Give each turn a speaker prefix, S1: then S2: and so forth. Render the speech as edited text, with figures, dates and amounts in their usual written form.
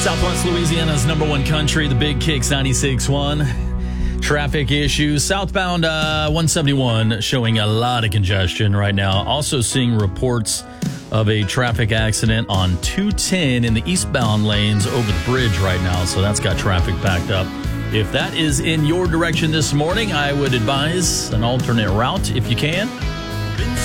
S1: Southwest Louisiana's number one country, the Big Kicks 96.1. Traffic issues. Southbound 171 showing a lot of congestion right now. Also seeing reports of a traffic accident on 210 in the eastbound lanes over the bridge right now. So that's got traffic backed up. If that is in your direction this morning, I would advise an alternate route if you can.